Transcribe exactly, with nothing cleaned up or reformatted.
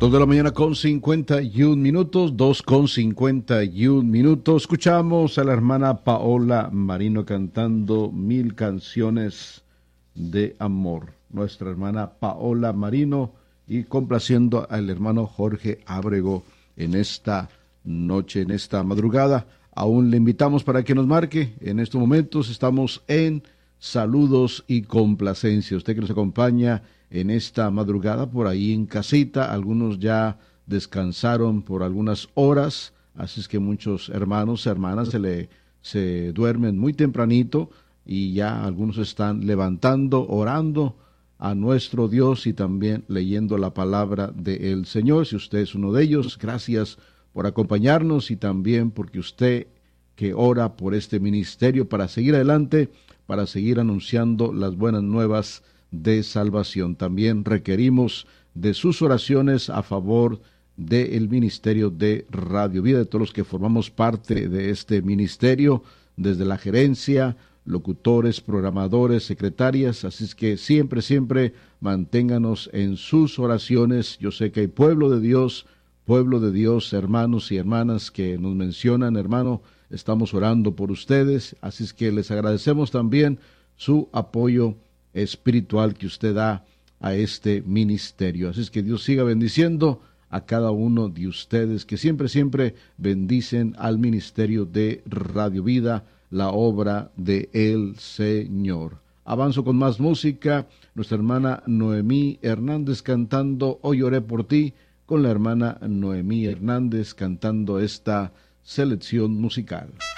Dos de la mañana con cincuenta y un minutos, dos con cincuenta y un minutos. Escuchamos a la hermana Paola Marino cantando Mil Canciones de Amor. Nuestra hermana Paola Marino y complaciendo al hermano Jorge Ábrego en esta noche, en esta madrugada. Aún le invitamos para que nos marque. En estos momentos estamos en saludos y complacencia. Usted que nos acompaña en esta madrugada por ahí en casita, algunos ya descansaron por algunas horas, así es que muchos hermanos, hermanas se le se duermen muy tempranito y ya algunos están levantando, orando a nuestro Dios y también leyendo la palabra del Señor. Si usted es uno de ellos, gracias por acompañarnos y también porque usted que ora por este ministerio para seguir adelante, para seguir anunciando las buenas nuevas de salvación. También requerimos de sus oraciones a favor del ministerio de Radio Vida, de todos los que formamos parte de este ministerio, desde la gerencia, locutores, programadores, secretarias, así es que siempre, siempre manténganos en sus oraciones. Yo sé que hay pueblo de Dios, pueblo de Dios, hermanos y hermanas que nos mencionan, hermano, estamos orando por ustedes, así es que les agradecemos también su apoyo espiritual que usted da a este ministerio. Así es que Dios siga bendiciendo a cada uno de ustedes que siempre, siempre bendicen al ministerio de Radio Vida, la obra de el Señor. Avanzo con más música. Nuestra hermana Noemí Hernández cantando Hoy oré por ti, con la hermana Noemí Hernández cantando esta selección musical.